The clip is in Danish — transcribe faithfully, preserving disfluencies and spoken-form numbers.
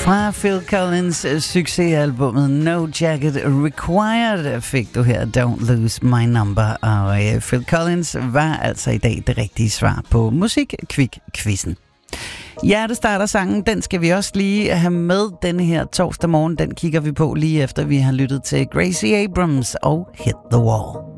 Fra Phil Collins succesalbummet No Jacket Required fik du her Don't Lose My Number. Og Phil Collins var altså i dag det rigtige svar på Musik-Kvik-quizzen. Hjertestarter-sangen, den skal vi også lige have med denne her torsdag morgen. Den kigger vi på lige efter vi har lyttet til Gracie Abrams og Hit the Wall.